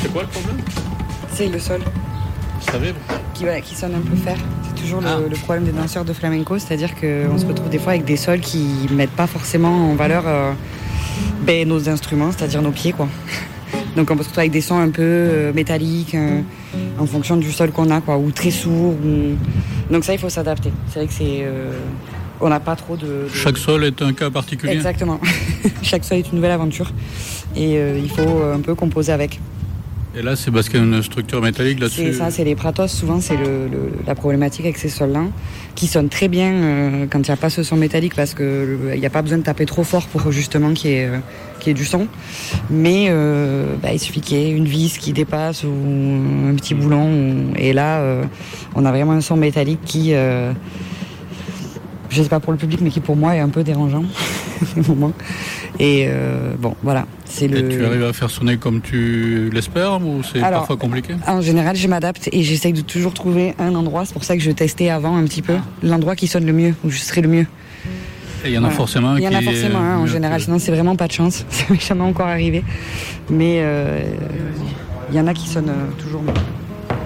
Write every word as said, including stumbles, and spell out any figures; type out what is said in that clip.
C'est quoi le problème? C'est le sol. Ça vibre qui, ouais, qui sonne un peu fer. C'est toujours ah. le, le problème des danseurs de flamenco, c'est-à-dire qu'on se retrouve des fois avec des sols qui ne mettent pas forcément en valeur euh, ben, nos instruments, c'est-à-dire nos pieds, quoi. Donc on peut se retrouver avec des sons un peu euh, métalliques, euh, en fonction du sol qu'on a, quoi, ou très sourds. Ou... Donc ça, il faut s'adapter. C'est vrai que c'est... Euh, on n'a pas trop de, de... Chaque sol est un cas particulier. Exactement. Chaque sol est une nouvelle aventure. Et euh, il faut un peu composer avec. Et là, c'est parce qu'il y a une structure métallique là-dessus. C'est ça, c'est les pratos. Souvent, c'est le, le, la problématique avec ces sols-là, qui sonnent très bien euh, quand il n'y a pas ce son métallique, parce qu'il n'y a pas besoin de taper trop fort pour justement qu'il y ait, euh, qu'il y ait du son. Mais euh, bah, il suffit qu'il y ait une vis qui dépasse ou un petit boulon. Ou... Et là, euh, on a vraiment un son métallique qui, euh, je ne sais pas pour le public, mais qui pour moi est un peu dérangeant. Et euh, bon, voilà. C'est le... Et tu arrives à faire sonner comme tu l'espères ou c'est Alors, parfois compliqué? En général, je m'adapte et j'essaye de toujours trouver un endroit. C'est pour ça que je testais avant un petit peu l'endroit qui sonne le mieux, où je serai le mieux. Et il y en a voilà. forcément un Il y en a qui forcément un en général, que... sinon c'est vraiment pas de chance. Ça m'est jamais encore arrivé. Mais euh, il y en a qui sonnent toujours mieux.